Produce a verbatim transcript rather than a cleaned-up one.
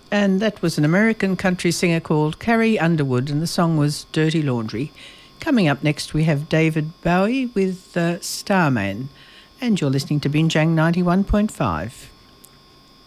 And that was an American country singer called Carrie Underwood, and the song was Dirty Laundry. Coming up next, we have David Bowie with uh, Starman, and you're listening to Binjang ninety-one point five.